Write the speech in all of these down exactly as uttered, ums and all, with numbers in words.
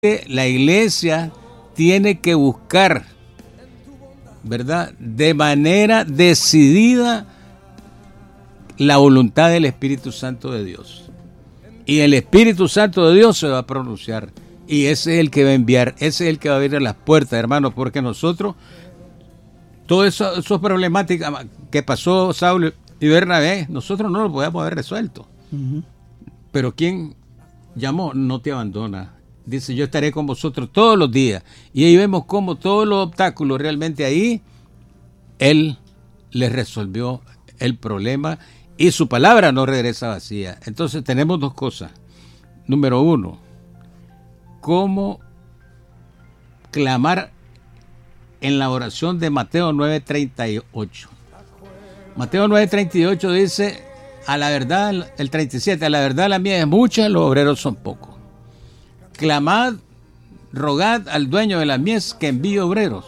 la iglesia tiene que buscar, ¿verdad?, de manera decidida la voluntad del Espíritu Santo de Dios. Y el Espíritu Santo de Dios se va a pronunciar. Y ese es el que va a enviar, ese es el que va a abrir las puertas, hermanos, porque nosotros, todas esas eso problemáticas que pasó Saulo y Bernabé, nosotros no lo podemos haber resuelto. Uh-huh. Pero ¿quién llamó? No te abandona. Dice, yo estaré con vosotros todos los días. Y ahí vemos cómo todos los obstáculos realmente ahí, Él les resolvió el problema y su palabra no regresa vacía. Entonces tenemos dos cosas. Número uno, cómo clamar en la oración de Mateo nueve treinta y ocho. Mateo nueve treinta y ocho dice, a la verdad, el treinta y siete, a la verdad la mía es mucha, los obreros son pocos. Clamad, rogad al dueño de la mies que envíe obreros.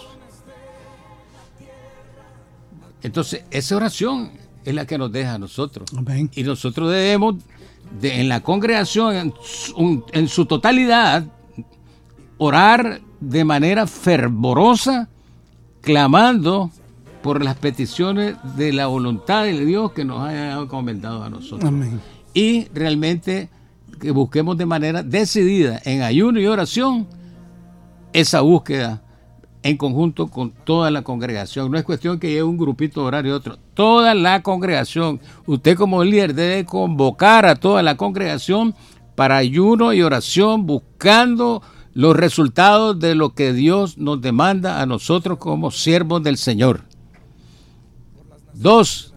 Entonces, esa oración es la que nos deja a nosotros. Amén. Y nosotros debemos, de, en la congregación, en su, en su totalidad, orar de manera fervorosa, clamando por las peticiones de la voluntad de Dios que nos haya encomendado a nosotros. Amén. Y realmente que busquemos de manera decidida, en ayuno y oración, esa búsqueda en conjunto con toda la congregación. No es cuestión que lleve un grupito de horario y otro. Toda la congregación, usted como líder debe convocar a toda la congregación para ayuno y oración, buscando los resultados de lo que Dios nos demanda a nosotros como siervos del Señor. Dos,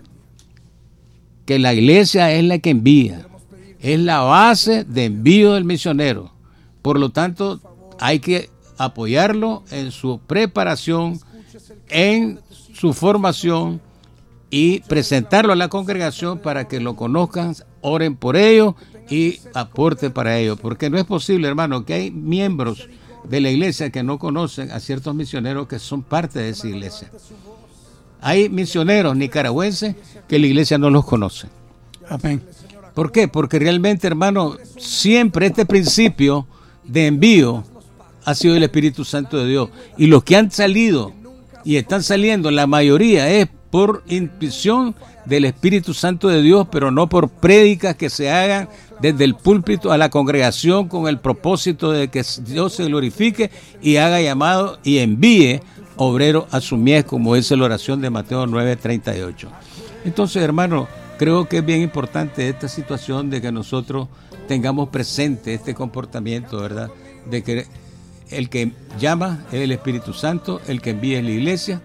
que la iglesia es la que envía, es la base de envío del misionero. Por lo tanto, hay que apoyarlo en su preparación, en su formación y presentarlo a la congregación para que lo conozcan, oren por ello y aporten para ello. Porque no es posible, hermano, que hay miembros de la iglesia que no conocen a ciertos misioneros que son parte de esa iglesia. Hay misioneros nicaragüenses que la iglesia no los conoce. Amén. ¿Por qué? Porque realmente, hermano, siempre este principio de envío ha sido el Espíritu Santo de Dios. Y los que han salido y están saliendo, la mayoría es por intuición del Espíritu Santo de Dios, pero no por prédicas que se hagan desde el púlpito a la congregación con el propósito de que Dios se glorifique y haga llamado y envíe obrero a su mies, como dice la oración de Mateo nueve treinta y ocho. Entonces, hermano, creo que es bien importante esta situación de que nosotros tengamos presente este comportamiento, ¿verdad? De que el que llama es el Espíritu Santo, el que envía es la iglesia,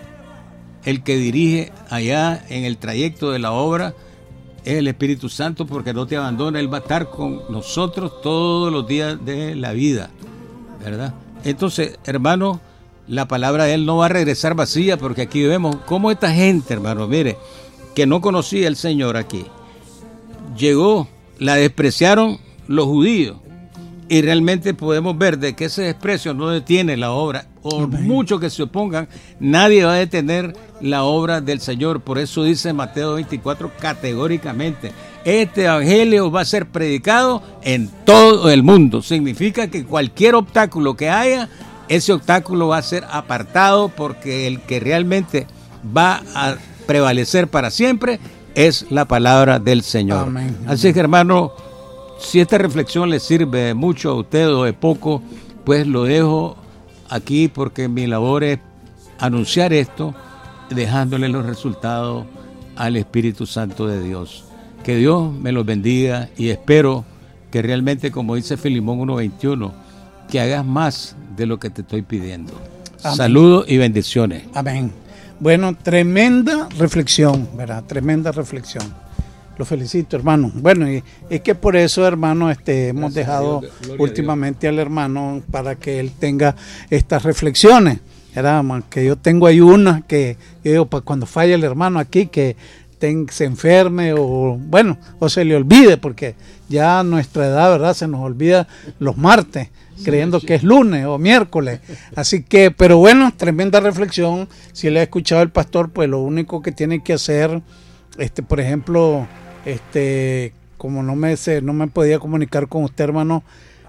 el que dirige allá en el trayecto de la obra es el Espíritu Santo, porque no te abandona, Él va a estar con nosotros todos los días de la vida, ¿verdad? Entonces, hermano, la palabra de Él no va a regresar vacía, porque aquí vemos cómo esta gente, hermano, mire, que no conocía al Señor aquí, llegó, la despreciaron los judíos, y realmente podemos ver de que ese desprecio no detiene la obra. Por mucho que se opongan, nadie va a detener la obra del Señor. Por eso dice Mateo veinticuatro categóricamente, este evangelio va a ser predicado en todo el mundo. Significa que cualquier obstáculo que haya, ese obstáculo va a ser apartado, porque el que realmente va a prevalecer para siempre es la palabra del Señor. Amén. Así que, hermano, si esta reflexión le sirve mucho a usted o de poco, pues lo dejo aquí, porque mi labor es anunciar esto, dejándole los resultados al Espíritu Santo de Dios. Que Dios me los bendiga y espero que realmente, como dice Filemón uno veintiuno, que hagas más de lo que te estoy pidiendo. Amén. Saludos y bendiciones. Amén. Bueno, tremenda reflexión, ¿verdad? Tremenda reflexión. Lo felicito, hermano. Bueno, y es que por eso, hermano, este, hemos Gracias dejado últimamente al hermano para que él tenga estas reflexiones. Era, que yo tengo ahí una que yo digo, para cuando falla el hermano aquí, que ten, se enferme o, bueno, o se le olvide, porque ya a nuestra edad, ¿verdad? Se nos olvida los martes, creyendo sí, sí. que es lunes o miércoles. Así que, pero bueno, tremenda reflexión. Si le ha escuchado el pastor, pues lo único que tiene que hacer, este, por ejemplo, este, como no me, se, no me podía comunicar con usted, hermano,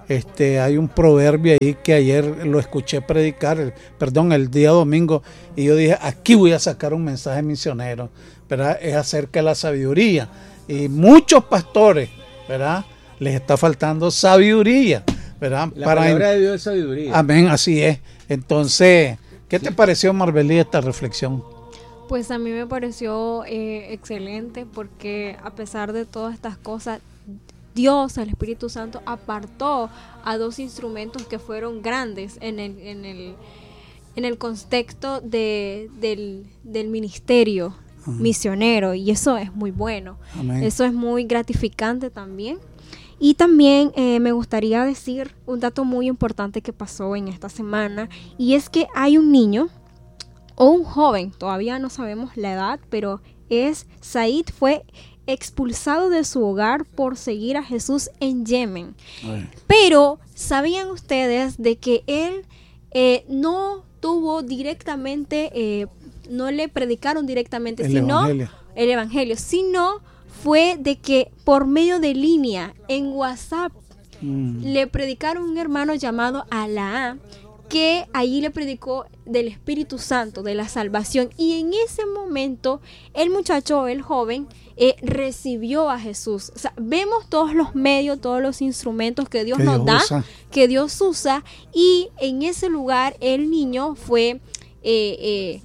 Este, hay un proverbio ahí que ayer lo escuché predicar, el, perdón, el día domingo, y yo dije, aquí voy a sacar un mensaje misionero, ¿verdad? Es acerca de la sabiduría. Y muchos pastores, ¿verdad? Les está faltando sabiduría, ¿verdad? La Para palabra de Dios es sabiduría. Amén, así es. Entonces, ¿qué te pareció, Marbelí, esta reflexión? Pues a mí me pareció eh, excelente, porque a pesar de todas estas cosas, Dios, el Espíritu Santo, apartó a dos instrumentos que fueron grandes en el, en el, en el contexto de, del, del ministerio uh-huh. misionero, y eso es muy bueno. Amén. Eso es muy gratificante también. Y también eh, me gustaría decir un dato muy importante que pasó en esta semana, y es que hay un niño o un joven, todavía no sabemos la edad, pero es Said, fue expulsado de su hogar por seguir a Jesús en Yemen. Ay. Pero ¿sabían ustedes de que él eh, no tuvo directamente, eh, no le predicaron directamente, el sino evangelio. el evangelio, sino fue de que por medio de línea en WhatsApp mm. le predicaron un hermano llamado Alaa, que allí le predicó del Espíritu Santo, de la salvación, y en ese momento el muchacho, el joven, eh, recibió a Jesús. O sea, vemos todos los medios, todos los instrumentos que Dios que nos Dios da, usa. que Dios usa, y en ese lugar el niño fue, eh, eh,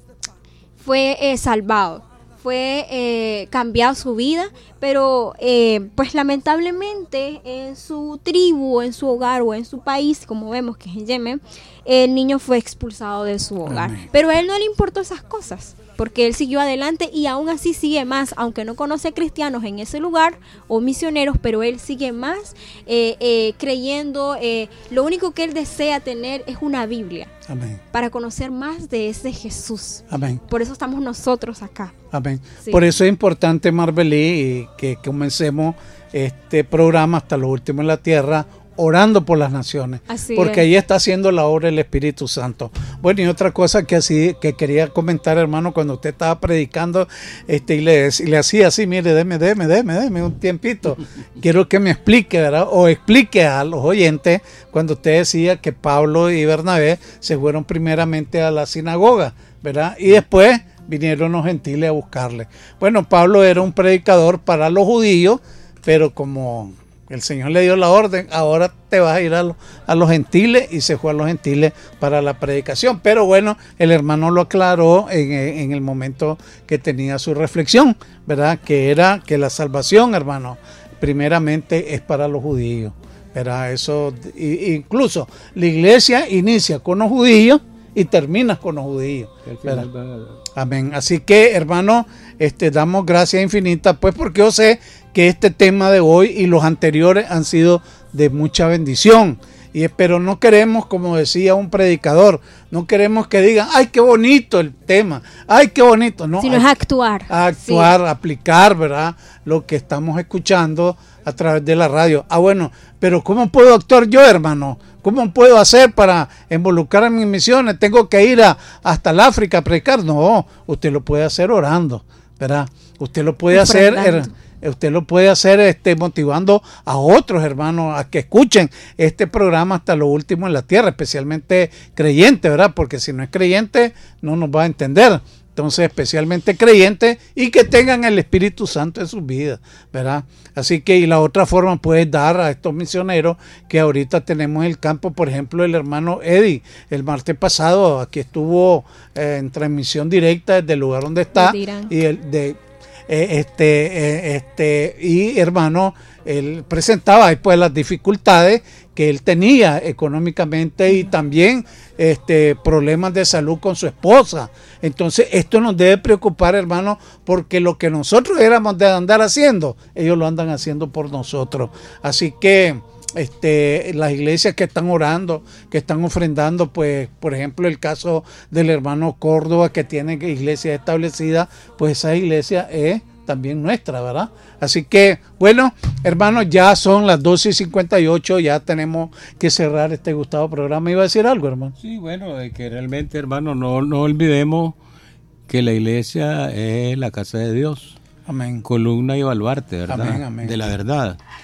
fue eh, salvado. Fue eh, cambiado su vida, pero eh, pues lamentablemente en su tribu, en su hogar o en su país, como vemos que es en Yemen, el niño fue expulsado de su hogar. Amén. Pero a él no le importó esas cosas, porque él siguió adelante y aún así sigue más, aunque no conoce cristianos en ese lugar o misioneros, pero él sigue más eh, eh, creyendo. Eh, lo único que él desea tener es una Biblia. Amén. Para conocer más de ese Jesús. Amén. Por eso estamos nosotros acá. Amén. Sí. Por eso es importante, Marbelí, que comencemos este programa hasta lo último en la tierra, orando por las naciones. Así porque es. ahí está haciendo la obra del Espíritu Santo. Bueno, y otra cosa que así que quería comentar, hermano, cuando usted estaba predicando, este, y le, y le hacía así, mire, deme, deme, deme, deme un tiempito. Quiero que me explique, ¿verdad? O explique a los oyentes cuando usted decía que Pablo y Bernabé se fueron primeramente a la sinagoga, ¿verdad? Y después vinieron los gentiles a buscarle. Bueno, Pablo era un predicador para los judíos, pero como el Señor le dio la orden, ahora te vas a ir a, lo, a los gentiles, y se fue a los gentiles para la predicación. Pero bueno, el hermano lo aclaró en, en el momento que tenía su reflexión, ¿verdad? Que era que la salvación, hermano, primeramente es para los judíos, ¿verdad? Eso, incluso la iglesia inicia con los judíos y termina con los judíos, ¿verdad? Amén. Así que, hermano, este, damos gracias infinitas, pues, porque yo sé que este tema de hoy y los anteriores han sido de mucha bendición. Y, pero no queremos, como decía un predicador, no queremos que digan, ay, qué bonito el tema, ay, qué bonito. No, sino es actuar. Actuar, sí. Aplicar, ¿verdad? Lo que estamos escuchando a través de la radio. Ah, bueno, pero ¿cómo puedo actuar yo, hermano? ¿Cómo puedo hacer para involucrar en mis misiones? ¿Tengo que ir a, hasta el África a predicar? No, usted lo puede hacer orando, ¿verdad? Usted lo puede hacer... Er, Usted lo puede hacer este, motivando a otros hermanos a que escuchen este programa hasta lo último en la tierra, especialmente creyentes, ¿verdad? Porque si no es creyente no nos va a entender. Entonces, especialmente creyentes y que tengan el Espíritu Santo en sus vidas, ¿verdad? Así que, y la otra forma puedes dar a estos misioneros que ahorita tenemos en el campo, por ejemplo, el hermano Eddie, el martes pasado aquí estuvo eh, en transmisión directa desde el lugar donde está y el de Eh, este, eh, este, y hermano, él presentaba después las dificultades que él tenía económicamente y también este, problemas de salud con su esposa. Entonces esto nos debe preocupar, hermano, porque lo que nosotros éramos de andar haciendo, ellos lo andan haciendo por nosotros. Así que Este, las iglesias que están orando, que están ofrendando, pues por ejemplo el caso del hermano Córdoba, que tiene iglesia establecida, pues esa iglesia es también nuestra, ¿verdad? Así que bueno, hermanos, ya son las doce y cincuenta y ocho, ya tenemos que cerrar este gustado programa. ¿Iba a decir algo, hermano? Sí, bueno, que realmente, hermano, no, no olvidemos que la iglesia es la casa de Dios. Amén. Columna y baluarte, ¿verdad? Amén, amén. De la verdad.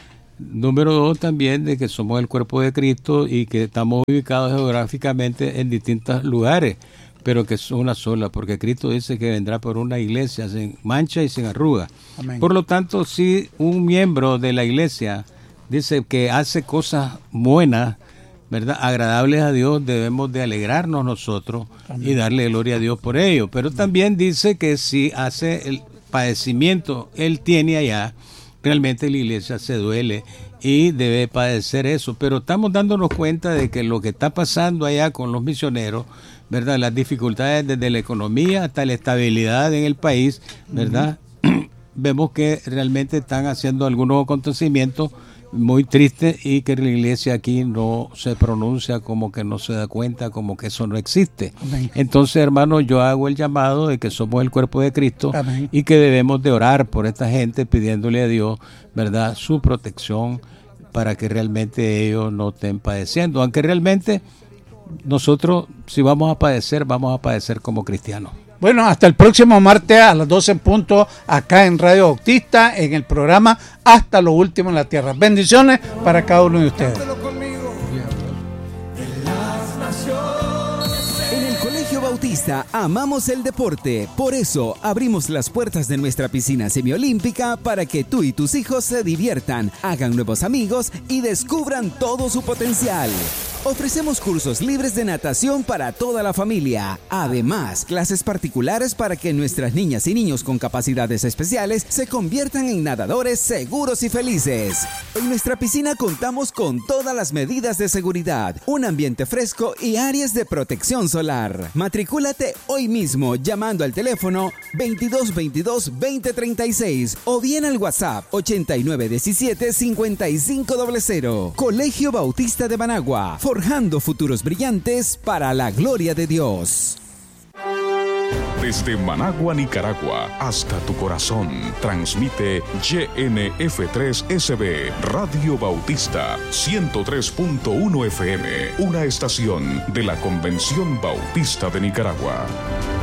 Número dos también de que somos el cuerpo de Cristo y que estamos ubicados geográficamente en distintos lugares, pero que es una sola, porque Cristo dice que vendrá por una iglesia sin mancha y sin arruga. Amén. Por lo tanto, si un miembro de la iglesia dice que hace cosas buenas, ¿verdad?, agradables a Dios, debemos de alegrarnos nosotros. Amén. Y darle gloria a Dios por ello. Pero Amén. También dice que si hace el padecimiento, él tiene allá, realmente la iglesia se duele y debe padecer eso. Pero estamos dándonos cuenta de que lo que está pasando allá con los misioneros, ¿verdad?, las dificultades desde la economía hasta la estabilidad en el país, ¿verdad? Uh-huh. Vemos que realmente están haciendo algunos acontecimientos muy tristes y que la iglesia aquí no se pronuncia, como que no se da cuenta, como que eso no existe. Amén. Entonces, hermano, yo hago el llamado de que somos el cuerpo de Cristo. Amén. Y que debemos de orar por esta gente pidiéndole a Dios, ¿verdad?, su protección para que realmente ellos no estén padeciendo, aunque realmente nosotros, si vamos a padecer, vamos a padecer como cristianos. Bueno, hasta el próximo martes a las doce en punto, acá en Radio Bautista, en el programa Hasta lo Último en la Tierra. Bendiciones para cada uno de ustedes. En el Colegio Bautista amamos el deporte, por eso abrimos las puertas de nuestra piscina semiolímpica para que tú y tus hijos se diviertan, hagan nuevos amigos y descubran todo su potencial. Ofrecemos cursos libres de natación para toda la familia. Además, clases particulares para que nuestras niñas y niños con capacidades especiales se conviertan en nadadores seguros y felices. En nuestra piscina contamos con todas las medidas de seguridad, un ambiente fresco y áreas de protección solar. Matricúlate hoy mismo llamando al teléfono veintidós veintidós veinte treinta y seis o bien al WhatsApp ochenta y nueve diecisiete cincuenta y cinco cero cero. Colegio Bautista de Managua. Forjando futuros brillantes para la gloria de Dios. Desde Managua, Nicaragua, hasta tu corazón, transmite Y N F tres S B, Radio Bautista, ciento tres punto uno F M, una estación de la Convención Bautista de Nicaragua.